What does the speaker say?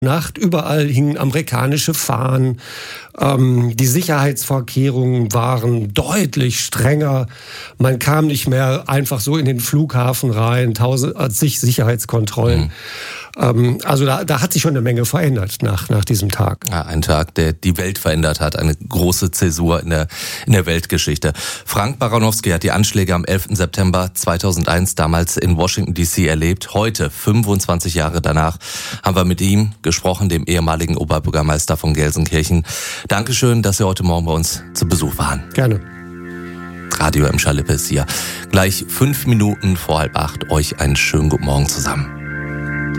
Nacht. Überall hingen amerikanische Fahnen. Die Sicherheitsvorkehrungen waren deutlich strenger. Man kam nicht mehr einfach so in den Flughafen rein, zig Sicherheitskontrollen. Also da hat sich schon eine Menge verändert nach diesem Tag. Ja, ein Tag, der die Welt verändert hat. Eine große Zäsur in der Weltgeschichte. Frank Baranowski hat die Anschläge am 11. September 2001 damals in Washington D.C. erlebt. Heute, 25 Jahre danach, haben wir mit ihm gesprochen, dem ehemaligen Oberbürgermeister von Gelsenkirchen. Dankeschön, dass Sie heute Morgen bei uns zu Besuch waren. Gerne. Radio M. Schalippe ist hier. Gleich 5 Minuten vor 7:30. Euch einen schönen guten Morgen zusammen.